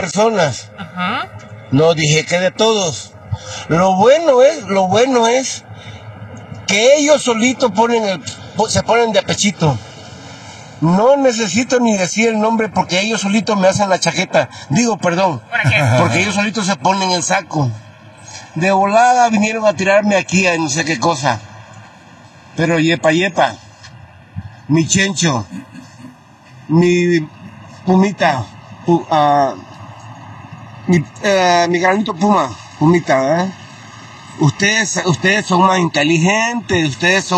personas. Ajá. No dije que de todos. Lo bueno es que ellos solitos se ponen de pechito. No necesito ni decir el nombre porque ellos solitos me hacen la chaqueta. Porque ellos solitos se ponen el saco. De volada vinieron a tirarme aquí a no sé qué cosa. Pero yepa, mi chencho, mi pumita, mi granito pumita, Ustedes son más inteligentes,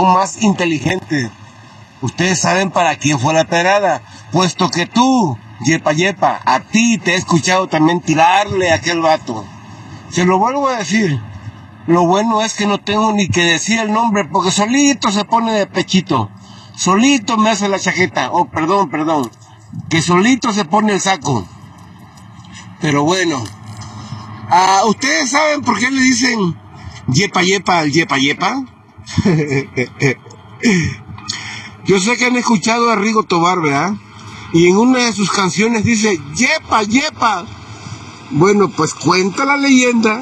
Ustedes saben para quién fue la pedrada, puesto que tú, yepa, a ti te he escuchado también tirarle a aquel vato. Se lo vuelvo a decir, lo bueno es que no tengo ni que decir el nombre, porque solito se pone de pechito, solito me hace la chaqueta, perdón, que solito se pone el saco. Pero bueno, ¿ustedes saben por qué le dicen yepa al yepa? Yo sé que han escuchado a Rigo Tobar, ¿verdad? Y en una de sus canciones dice yepa. Bueno, pues cuenta la leyenda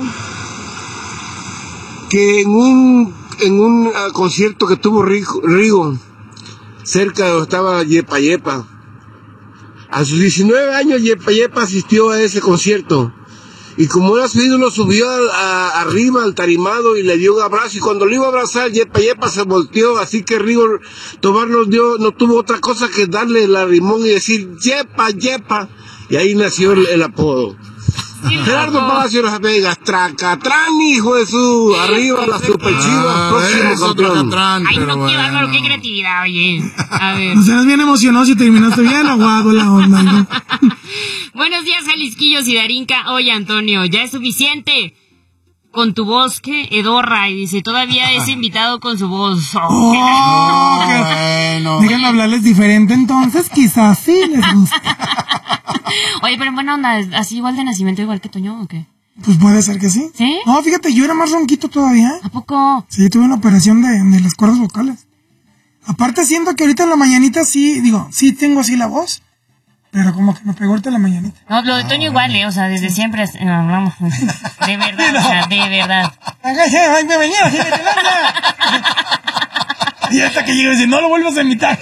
que en un concierto que tuvo Rigo, cerca de donde estaba yepa, a sus 19 años yepa asistió a ese concierto. Y como era su ídolo, subió arriba al tarimado y le dio un abrazo. Y cuando lo iba a abrazar, yepa se volteó. Así que Rigo Tobar no tuvo otra cosa que darle el arrimón y decir yepa. Y ahí nació el apodo. Gerardo Palacio de las Vegas, Tracatrán, hijo de su, arriba la Superchivas, próximo campeón. Ay, no, qué bárbaro, qué creatividad, oye. A ver. O sea, eres bien emocionado si terminaste bien aguado la onda, ¿no? Buenos días, Jalisquillos y Darinka. Oye, Antonio, ya es suficiente con tu voz, ¿qué? Edorra, y dice, todavía es invitado con su voz. Bueno. Déjenme hablarles diferente entonces, quizás sí les gusta. Oye, pero en buena onda, ¿así igual de nacimiento igual que Toño o qué? Pues puede ser que sí. ¿Sí? No, fíjate, yo era más ronquito todavía. ¿A poco? Sí, tuve una operación de las cuerdas vocales. Aparte siento que ahorita en la mañanita sí tengo así la voz, pero como que me pegó ahorita la mañanita. No, lo de Toño igual, o sea, desde siempre hablamos. De verdad, o sea, de verdad. Ay, me venía, y hasta que llego y dice, no lo vuelvas a imitar.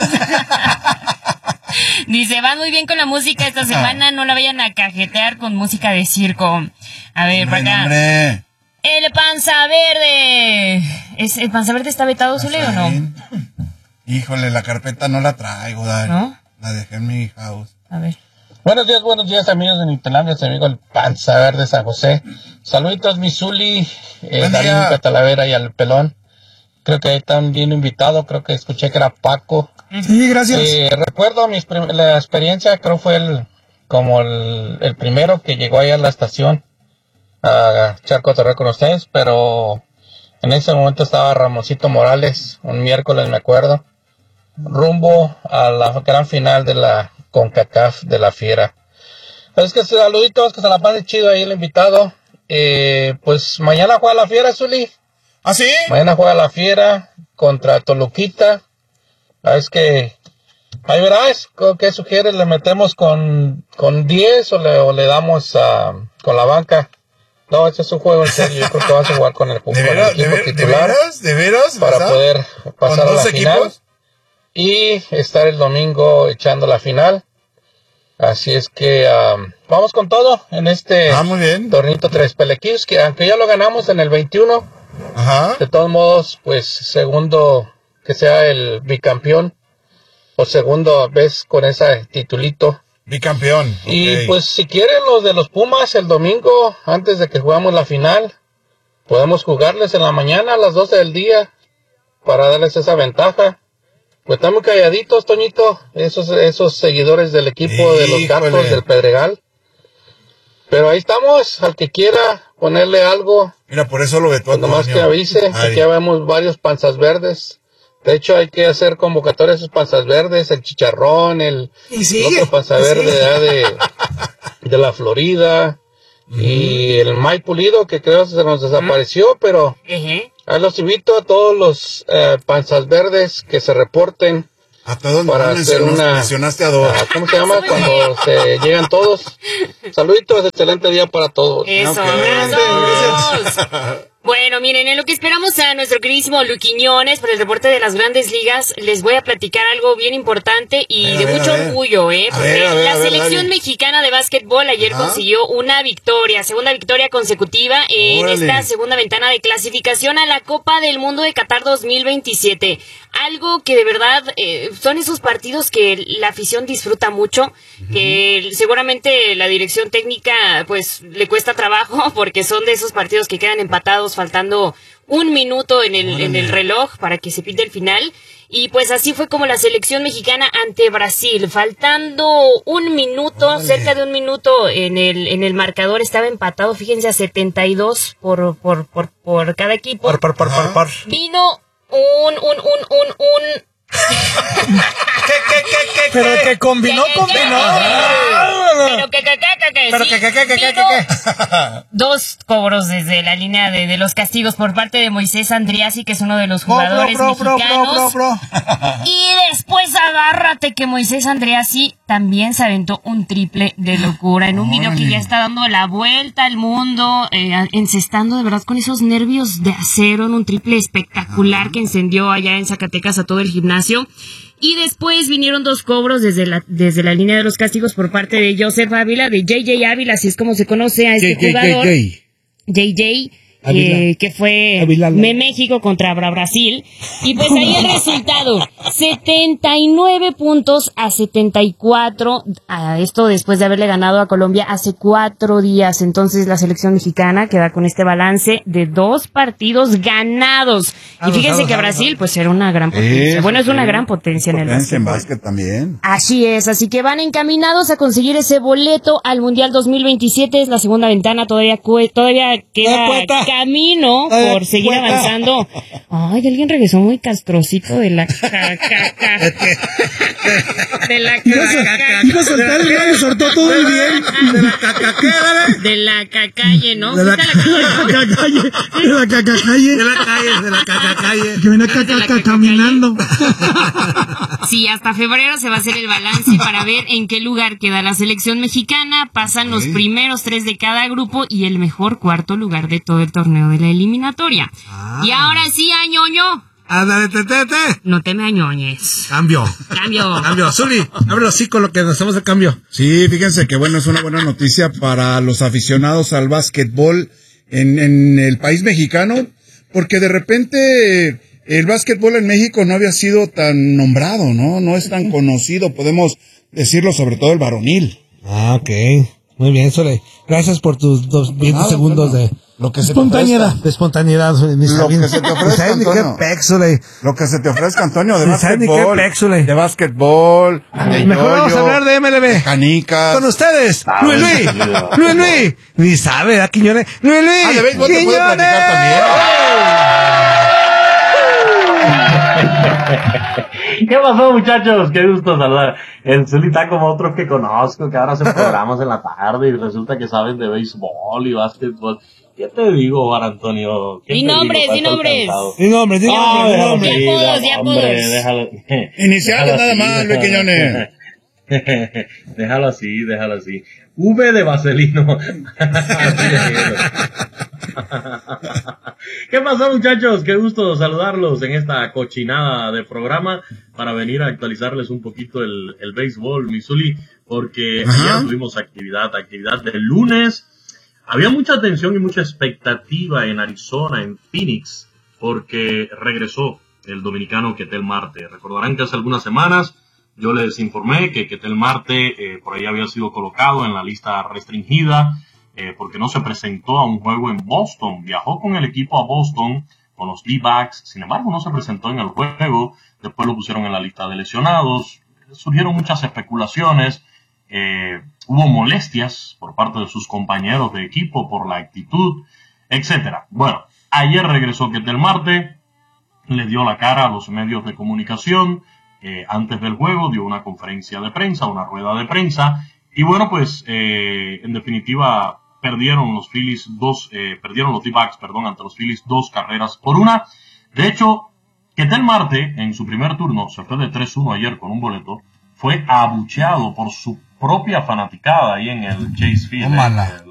Dice, van muy bien con la música esta semana, no la vayan a cajetear con música de circo. A ver, para acá. Hombre. El Panza Verde. ¿El Panza Verde está vetado, Zule, o no? Híjole, la carpeta no la traigo, Dari. ¿No? La dejé en mi house. A ver. Buenos días amigos de Nitelandia, su amigo el Panza Verde San José. Saluditos mi Zuli, Darín Talavera y al Pelón. Creo que ahí están bien invitados, creo que escuché que era Paco. Sí, gracias. Recuerdo la experiencia, creo fue el primero que llegó ahí a la estación a echar cotorreo con ustedes, pero en ese momento estaba Ramoncito Morales, un miércoles me acuerdo, rumbo a la gran final de la CONCACAF de la Fiera. Es que saluditos, que se la pase chido ahí el invitado. Pues mañana juega la Fiera, Zuli. ¿Ah, sí? Mañana juega la Fiera contra Toluquita. Es que ahí verás, ¿qué sugieres? ¿Le metemos con 10 o le damos con la banca? No, este es un juego en serio. Yo creo que vas a jugar con el equipo titular. ¿De veras? Para poder pasar a la final y estar el domingo echando la final. Así es que vamos con todo en este muy bien. tornito Tres Pelequillos, que aunque ya lo ganamos en el 21, ajá, de todos modos, pues segundo, que sea el bicampeón, o segundo vez con ese titulito. Bicampeón. Y Okay. pues si quieren los de los Pumas el domingo, antes de que jugamos la final, podemos jugarles en la mañana a las 12 del día para darles esa ventaja. Pues están muy calladitos, Toñito, esos seguidores del equipo de los Gatos del Pedregal. Pero ahí estamos, al que quiera ponerle algo. Mira, por eso lo vetó. Pues nomás que avise, aquí ya vemos varios panzas verdes. De hecho, hay que hacer convocatoria a esos panzas verdes, el Chicharrón, el otro panza verde de la Florida, y el May Pulido, que creo que se nos desapareció, pero ahí los invito a todos los panzas verdes que se reporten ¿A todos para hacer mencionaste a dos? ¿Cómo se llama? Cuando se llegan todos. Saluditos, excelente día para todos. Eso, Gracias. Bueno, miren, en lo que esperamos a nuestro queridísimo Lu Quiñones por el reporte de las Grandes Ligas, les voy a platicar algo bien importante y de mucho orgullo, porque la selección mexicana de básquetbol ayer consiguió una victoria, segunda victoria consecutiva en esta segunda ventana de clasificación a la Copa del Mundo de Qatar 2027. Algo que de verdad son esos partidos que la afición disfruta mucho, que seguramente la dirección técnica pues le cuesta trabajo porque son de esos partidos que quedan empatados faltando un minuto en el reloj para que se pite el final. Y pues así fue como la selección mexicana ante Brasil, faltando un minuto, cerca de un minuto en el marcador, estaba empatado, fíjense, a 72 por cada equipo. Vino un Pero que combinó. Pero que dos cobros desde la línea de los castigos por parte de Moisés Andriassi, que es uno de los jugadores mexicanos. Y después agárrate que Moisés Andriassi también se aventó un triple de locura en un video que ya está dando la vuelta al mundo, encestando de verdad con esos nervios de acero en un triple espectacular que encendió allá en Zacatecas a todo el gimnasio. Y después vinieron dos cobros desde la línea de los castigos por parte de Joseph Ávila, de JJ Ávila, así es como se conoce a este jugador. JJ, que fue México contra Brasil. Y pues ahí el resultado, 79 puntos a 74, esto después de haberle ganado a Colombia hace 4 días. Entonces la selección mexicana queda con este balance de 2 partidos ganados. Y fíjense que Brasil pues era una gran potencia. Bueno, es una gran potencia en el básquet. En básquet también. Así es, así que van encaminados a conseguir ese boleto al Mundial 2027. Es la segunda ventana, todavía queda camino por seguir avanzando. Ay, alguien regresó muy castrocito de la de la iba a soltar el gallo, soltó todo muy bien. De la cacalle, ¿no? De la cacacalle. Que viene caminando. Sí, hasta febrero se va a hacer el balance para ver en qué lugar queda la selección mexicana. Pasan los primeros 3 de cada grupo y el mejor cuarto lugar de todo el torneo de la eliminatoria. Y ahora sí, añoño. Ándale, No te me añoñes. Cambio. Zuli, ábrelo así con lo que nos hacemos el cambio. Sí, fíjense que bueno, es una buena noticia para los aficionados al básquetbol en el país mexicano, porque de repente el básquetbol en México no había sido tan nombrado, ¿no? No es tan conocido, podemos decirlo, sobre todo el varonil. Ah, ok. Muy bien, Zuli. Gracias por tus 20 segundos de lo que se espontaneidad. De espontaneidad. Lo que se te ofrezca, Antonio. Lo que se te ofrezca, Antonio, de básquetbol. De básquetbol. Mejor vamos a hablar de MLB. De canicas. Con ustedes. Luis. Ni sabe, ¿verdad, Quiñones? Luis. De béisbol te puede platicar también. ¿Qué pasó, muchachos? Qué gusto saludar. El Zuli está como otros que conozco, que ahora hacen programas en la tarde y resulta que saben de béisbol y básquetbol. ¿Qué te digo, Juan Antonio? Di nombres. Ya apodos. Iniciales nada más, Luis Quiñones. Déjalo así. V de Vaselino. ¿Qué pasó, muchachos? Qué gusto saludarlos en esta cochinada de programa para venir a actualizarles un poquito el béisbol, mi Zuli, porque ayer tuvimos actividad del lunes. Había mucha atención y mucha expectativa en Arizona, en Phoenix, porque regresó el dominicano Ketel Marte. Recordarán que hace algunas semanas yo les informé que Ketel Marte por ahí había sido colocado en la lista restringida porque no se presentó a un juego en Boston. Viajó con el equipo a Boston, con los D-backs, sin embargo no se presentó en el juego. Después lo pusieron en la lista de lesionados. Surgieron muchas especulaciones. Hubo molestias por parte de sus compañeros de equipo por la actitud, etcétera. Bueno, ayer regresó Ketel Marte, le dio la cara a los medios de comunicación. Antes del juego dio una conferencia de prensa, una rueda de prensa, y bueno, pues en definitiva perdieron los D-backs, ante los Phillies 2 carreras por 1. De hecho, Ketel Marte, en su primer turno, se fue de 3-1 ayer con un boleto, fue abucheado por su propia fanaticada ahí en el Chase Field.